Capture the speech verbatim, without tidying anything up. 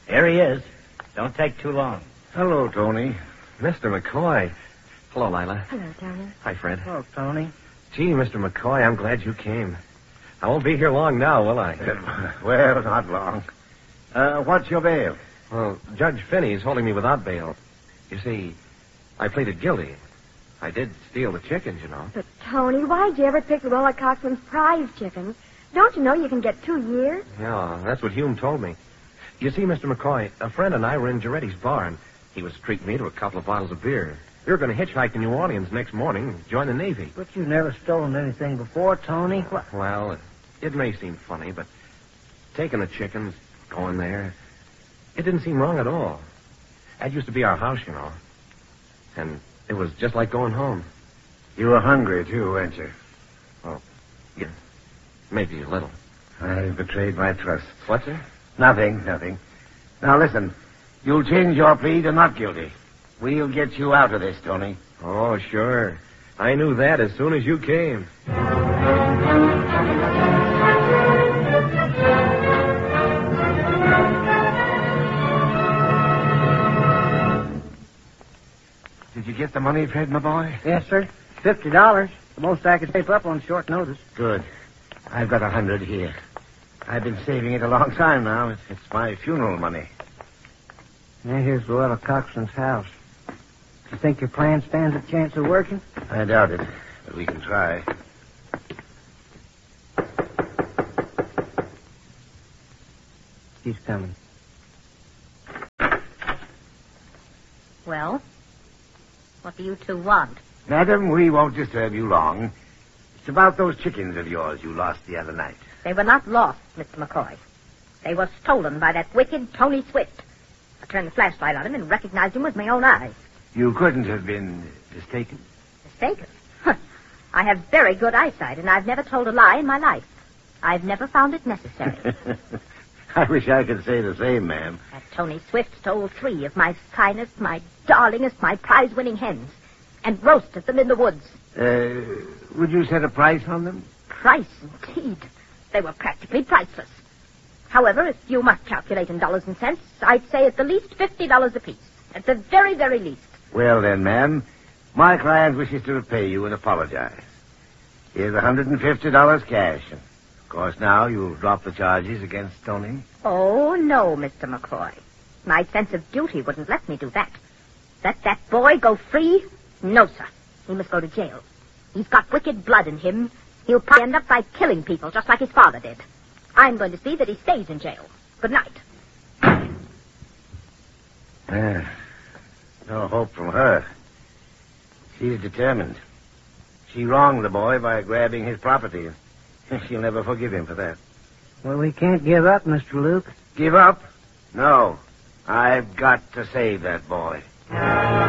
Here he is. Don't take too long. Hello, Tony. Mister McCoy. Hello, Lila. Hello, Tony. Hi, Fred. Hello, Tony. Gee, Mister McCoy, I'm glad you came. I won't be here long now, will I? Uh, well, not long. Uh, what's your bail? Well, Judge Finney's holding me without bail. You see, I pleaded guilty. I did steal the chickens, you know. But, Tony, why'd you ever pick Lola Coxman's prize chickens? Don't you know you can get two years? Yeah, that's what Hume told me. You see, Mister McCoy, a friend and I were in Giretti's barn. He was treating me to a couple of bottles of beer. We were going to hitchhike to New Orleans next morning and join the Navy. But you've never stolen anything before, Tony. What? Well, it, it may seem funny, but taking the chickens, going there, it didn't seem wrong at all. That used to be our house, you know. And it was just like going home. You were hungry, too, weren't you? Oh, yeah. Maybe a little. I betrayed my trust. What, sir? Nothing, nothing. Now, listen. You'll change your plea to not guilty. We'll get you out of this, Tony. Oh, sure. I knew that as soon as you came. Did you get the money, Fred, my boy? Yes, sir. Fifty dollars. The most I could save up on short notice. Good. I've got a hundred here. I've been saving it a long time now. It's, it's my funeral money. Now here's Luella Coxman's house. You think your plan stands a chance of working? I doubt it, but we can try. He's coming. Well, what do you two want? Madam, we won't disturb you long. It's about those chickens of yours you lost the other night. They were not lost, Mister McCoy. They were stolen by that wicked Tony Swift. I turned the flashlight on him and recognized him with my own eyes. You couldn't have been mistaken. Mistaken? I have very good eyesight, and I've never told a lie in my life. I've never found it necessary. I wish I could say the same, ma'am. That Tony Swift stole three of my finest, my darlingest, my prize-winning hens, and roasted them in the woods. Uh, would you set a price on them? Price, indeed. They were practically priceless. However, if you must calculate in dollars and cents, I'd say at the least fifty dollars apiece. At the very, very least. Well, then, ma'am, my client wishes to repay you and apologize. Here's one hundred fifty dollars cash. And of course, now you'll drop the charges against Tony. Oh, no, Mister McCoy. My sense of duty wouldn't let me do that. Let that boy go free? No, sir. He must go to jail. He's got wicked blood in him. He'll probably end up by killing people, just like his father did. I'm going to see that he stays in jail. Good night. Ah, no hope from her. She's determined. She wronged the boy by grabbing his property. She'll never forgive him for that. Well, we can't give up, Mister Luke. Give up? No. I've got to save that boy.